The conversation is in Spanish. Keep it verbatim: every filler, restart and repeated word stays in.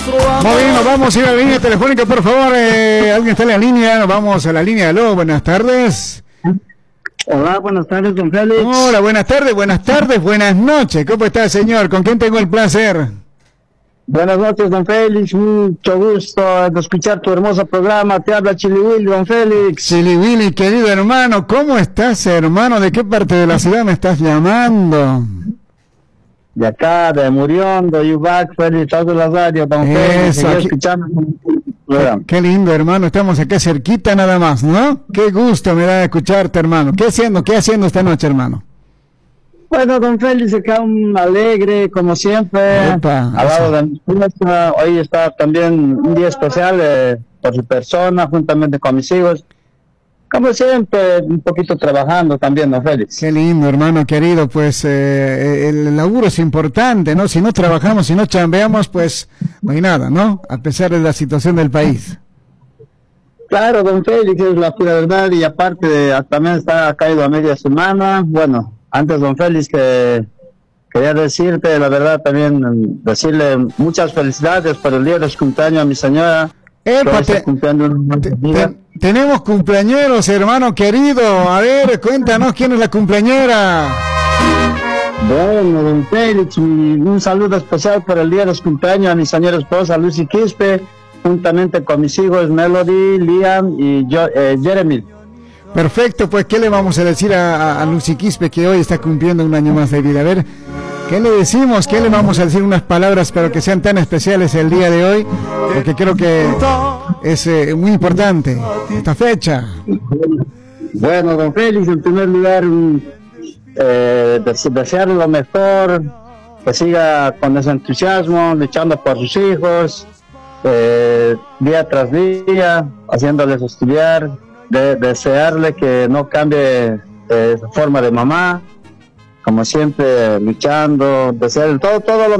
Muy bien, nos vamos a ir a la línea telefónica, por favor. Eh, ¿Alguien está en la línea? Nos vamos a la línea. Aló, buenas tardes. Hola, buenas tardes, don Félix. Hola, buenas tardes, buenas tardes, buenas noches. ¿Cómo está, señor? ¿Con quién tengo el placer? Buenas noches, don Félix. Mucho gusto de escuchar tu hermoso programa. Te habla Chili Willy, don Félix. Chili Willy, querido hermano. ¿Cómo estás, hermano? ¿De qué parte de la ciudad me estás llamando? De acá, de Murión, de Yubac, Félix, de la radio, don Félix. Eso, aquí... escuchando Qué, qué lindo, hermano, estamos acá cerquita nada más, ¿no? Qué gusto me da escucharte, hermano. ¿Qué haciendo, qué haciendo esta noche, hermano? Bueno, don Félix, acá un alegre, como siempre, Opa, al lado de mi esposa. Hoy está también un día especial eh, por su persona, juntamente con mis hijos. Como siempre, un poquito trabajando también, don Félix. Qué lindo, hermano querido, pues eh, el laburo es importante, ¿no? Si no trabajamos, si no chambeamos, pues no hay nada, ¿no? A pesar de la situación del país. Claro, don Félix, es la pura verdad, y aparte de, también está caído a media semana. Bueno, antes, don Félix, que quería decirte, la verdad, también decirle muchas felicidades por el día de su cumpleaños a mi señora. Epa, te, te, te, tenemos cumpleañeros, hermano querido. A ver, cuéntanos quién es la cumpleañera. Bueno, don Félix, un saludo especial por el día de su cumpleaños a mi señora esposa Lucy Quispe, juntamente con mis hijos Melody, Liam y yo, eh, Jeremy. Perfecto, pues ¿qué le vamos a decir a, a, a Lucy Quispe, que hoy está cumpliendo un año más de vida? A ver, ¿qué le decimos? ¿Qué le vamos a decir? Unas palabras, pero que sean tan especiales el día de hoy, porque creo que es eh, muy importante esta fecha. Bueno, don Félix, en primer lugar, eh, desearle lo mejor, que siga con ese entusiasmo, luchando por sus hijos, eh, día tras día, haciéndoles estudiar, de, desearle que no cambie eh, su forma de mamá, como siempre, luchando, desearle todo, todo lo